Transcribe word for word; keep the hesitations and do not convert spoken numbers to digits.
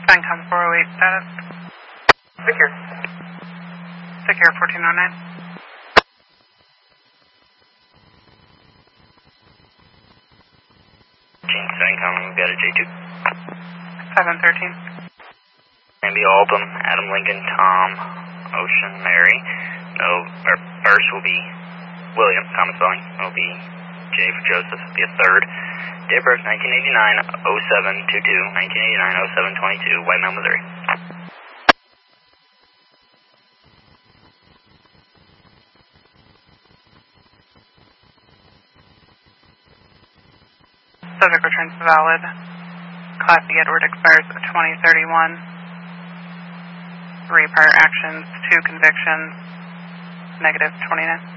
Fencom four oh eight status. Secure. Secure fourteen oh nine. Fencom, we've got a J two. seven thirteen. Maybe Altum, Adam Lincoln, Tom, Ocean, Mary. No, our first will be William, common spelling. Will be J for Joseph, be a third. Date of birth nineteen eighty-nine oh seven twenty-two, nineteen eighty-nine oh seven twenty-two, White Mountain, Missouri. Subject returns valid. Class B Edward expires at twenty thirty-one. Three prior actions, two convictions, negative twenty-nine.